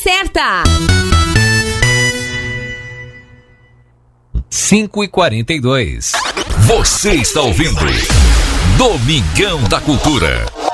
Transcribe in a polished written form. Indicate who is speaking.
Speaker 1: certa.
Speaker 2: 5h42. Você está ouvindo Domingão da Cultura.